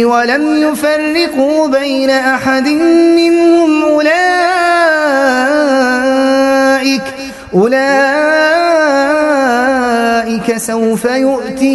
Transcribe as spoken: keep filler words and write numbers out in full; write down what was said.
ولم يفرقوا بين أحد منهم أولئك, أولئك سوف يؤتي